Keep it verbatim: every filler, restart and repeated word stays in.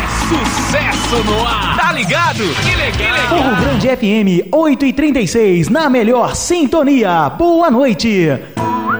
sucesso no ar. Tá ligado? Que legal. Morro Grande F M oito e trinta e seis, na melhor sintonia. Boa noite.